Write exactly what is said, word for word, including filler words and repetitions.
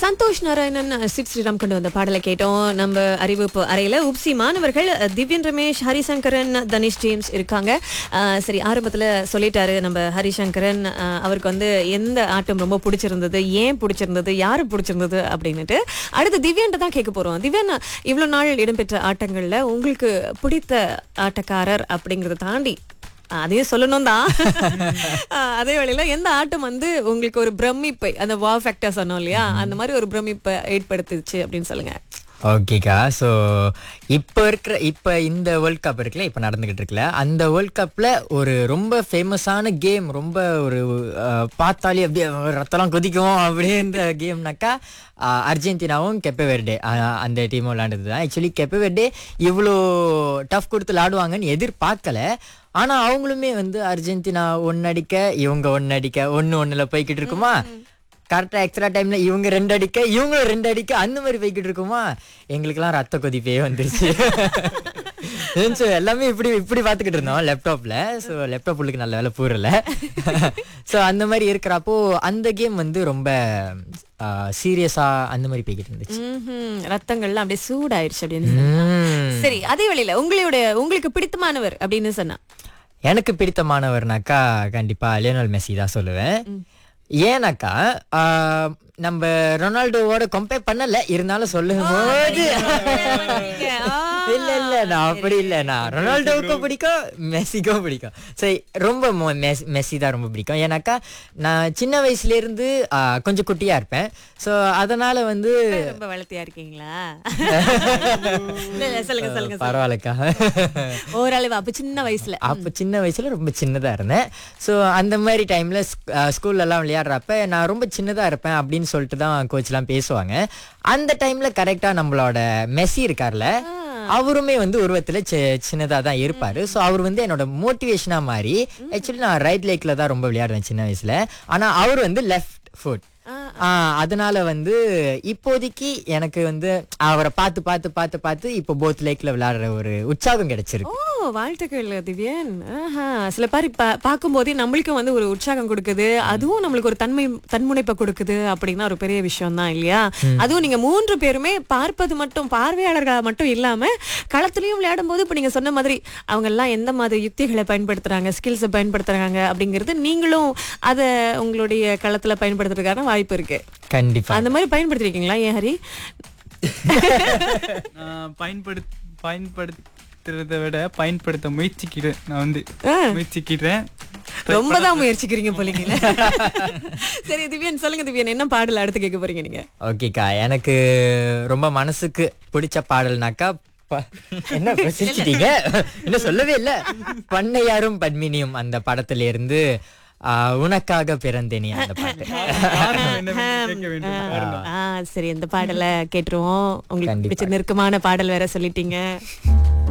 சந்தோஷ் நாராயணன் சித் ஸ்ரீராம் கொண்டு வந்த பாடலை கேட்டோம். நம்ம அறிவிப்பு அறையில உப்சி மாணவர்கள் திவ்யன் ரமேஷ், ஹரிசங்கரன், தனிஷ் ஜேம்ஸ் இருக்காங்க. அஹ் சரி, ஆரம்பத்துல சொல்லிட்டாரு நம்ம ஹரிசங்கரன் அஹ் அவருக்கு வந்து எந்த ஆட்டம் ரொம்ப பிடிச்சிருந்தது, ஏன் பிடிச்சிருந்தது, யாரு பிடிச்சிருந்தது அப்படின்னுட்டு. அடுத்து திவ்யன்ட்டு தான் கேட்க போறோம். திவ்யன், இவ்வளவு நாள் இடம்பெற்ற ஆட்டங்கள்ல உங்களுக்கு பிடித்த ஆட்டக்காரர் அப்படிங்கறத தாண்டி அதையும் சொல்லணும் தான், அதே வேளையில எந்த ஆட்டம் வந்து உங்களுக்கு ஒரு பிரமிப்பை, அந்த வா ஃபேக்டர் சொன்னோம் இல்லையா, அந்த மாதிரி ஒரு பிரமிப்பை ஏற்படுத்துச்சு அப்படின்னு சொல்லுங்க. ஓகேக்கா. ஸோ இப்போ இருக்கிற இப்போ இந்த வேர்ல்ட் கப் இருக்குல்ல, இப்போ நடந்துக்கிட்டு இருக்குல்ல, அந்த வேர்ல்ட் கப்பில் ஒரு ரொம்ப ஃபேமஸான கேம், ரொம்ப ஒரு அஹ், பார்த்தாலே அப்படியே ரத்தம்லாம் கொதிக்கும் அப்படின்ற கேம்னாக்கா அர்ஜென்டினாவும் கெப்பே வெர்டே அந்த டீமும் விளையாண்டது தான். ஆக்சுவலி கெப்பே வெர்டே இவ்வளோ டஃப் கொடுத்து விளாடுவாங்கன்னு எதிர்பார்க்கல. ஆனால் அவங்களுமே வந்து அர்ஜென்டினா ஒன்று அடிக்க இவங்க ஒன்று அடிக்க ஒன்று ஒன்றில் போய்கிட்டு இருக்குமா, கரெக்டாக எக்ஸ்ட்ரா டைம்ல இவங்க ரெண்டு அடிக்க இவங்களும் ரெண்டு அடிக்க அந்த மாதிரி போய்கிட்டு இருக்குமா, எங்களுக்கெல்லாம் ரத்த கொதிப்பே வந்துருச்சு. ஸோ எல்லாமே இப்படி இப்படி பார்த்துக்கிட்டு இருந்தோம் லேப்டாப்ல. ஸோ லேப்டாப் உள்ளுக்கு நல்ல வேலை பூரல. ஸோ அந்த மாதிரி இருக்கிறப்போ அந்த கேம் வந்து ரொம்ப சீரியஸா அந்த மாதிரி போய்கிட்டு இருந்துச்சு. ம்ஹும். ரத்தங்கள்லாம் அப்படியே சூடாயிருச்சு அப்படின்னு சொன்னா. சரி, அதே வேளையில உங்களுடைய உங்களுக்கு பிடித்தமானவர் அப்படின்னு சொன்னா? எனக்கு பிடித்தமானவர்னாக்கா கண்டிப்பா லியோனல் மெஸ்ஸி தான் சொல்லுவேன். ஏன்னாக்கா ஆஹ், நம்ம ரொனால்டோவோட கம்பேர் பண்ணல, இருந்தாலும் சொல்லும் போது இல்ல இல்ல நான் அப்படி இல்ல, நான் ரொனால்டோவுக்கும் பிடிக்கும் மெஸ்ஸிக்கும் பிடிக்கும். சரி, ரொம்ப மொ- மெஸ்- மெஸ்ஸி தான் ரொம்ப பிடிக்கும். ஏன்னாக்கா நான் சின்ன வயசுல இருந்து ஆஹ், கொஞ்சம் குட்டியா இருப்பேன். ஸோ அதனால வந்து ரொம்ப வளர்த்தியா இருக்கீங்களா? இல்ல, இல்ல, சொல்லுங்க சொல்லுங்க. பரவாயில்லக்கா. ஓரளவு அப்ப சின்ன வயசுல. அப்போ சின்ன வயசுல ரொம்ப சின்னதா இருந்தேன். ஸோ அந்த மாதிரி டைம்ல ஸ்கூல்ல எல்லாம் விளையாடுறப்ப நான் ரொம்ப சின்னதா இருப்பேன் அப்படின்னு சொல்லிட்டு தான் கோச்லாம் பேசுவாங்க. அந்த டைம்ல கரெக்டா நம்மளோட மெஸ்ஸி இருக்கார்ல, அவருமே வந்து உருவத்துல சி- சின்னதா தான் இருப்பாரு. ஸோ அவர் வந்து என்னோட மோட்டிவேஷனா மாறி, ஆக்சுவலி நான் ரைட் லேக்ல தான் ரொம்ப விளையாடுவேன் சின்ன வயசுல, ஆனா அவர் வந்து லெஃப்ட் ஃபுட். ஆஹ் அதனால வந்து இப்போதைக்கு எனக்கு வந்து அவரை பார்த்து பார்த்து பார்த்து பார்த்து இப்போ போத் லேக்ல விளையாடுற ஒரு உற்சாகம் கிடைச்சிருக்கு. ஓ, வாழ்த்துக்கள் திவ்யன். ஆஹா, சில பேர் இப்ப பார்க்கும்போதே நம்மளுக்கும் வந்து ஒரு உற்சாகம் கொடுக்குது, அதுவும் நம்மளுக்கு ஒரு தன்மை தன்முனைப்பை கொடுக்குது அப்படின்னா ஒரு பெரிய விஷயம் தான் இல்லையா? அதுவும் நீங்க மூன்று பேருமே பார்ப்பது மட்டும், பார்வையாளர்களா மட்டும் இல்லாம களத்திலையும் விளையாடும் போது இப்ப நீங்க சொன்ன மாதிரி அவங்க எல்லாம் எந்த மாதிரி யுக்திகளை பயன்படுத்துறாங்க, ஸ்கில்ஸை பயன்படுத்துறாங்க அப்படிங்கிறது நீங்களும் அதை உங்களுடைய களத்துல பயன்படுத்துறதுக்கான வாய்ப்பு இருக்கு. கண்டிப்பா. அந்த மாதிரி பயன்படுத்திருக்கீங்களா? ஏன் ஹரி? நான் பயன்படுத் பயன்படுத்துறதை விட பயன்படுத்த முயற்சிக்கிறேன். நான் வந்து முயற்சிக்கிறேன். ரொம்ப தான் முயற்சிக்கிறீங்க போலீங்களே. சரி திவ்யன், சொல்லுங்க திவ்யன், என்ன பாடல் அடுத்து கேட்க போறீங்க நீங்க? ஓகேக்கா, எனக்கு ரொம்ப மனசுக்கு பிடிச்ச பாடல்னாக்கா ப- என்ன இப்ப சிரிச்சிட்டீங்க? என்ன சொல்லவே இல்ல. பண்ணையாரும் பத்மினியும் அந்த படத்துல இருந்து ஆஹ், உனக்காக பிறந்தேனே அந்த பாட்டு. காரணம் என்னவென்று கேட்க வேண்டும். காரணம். ஆ, சரி, இந்த பாடலை கேட்டுருவோம். உங்களுக்கு கண்டிப்பா. பிடிச்ச நெருக்கமான பாடல் வேற சொல்லிட்டீங்க.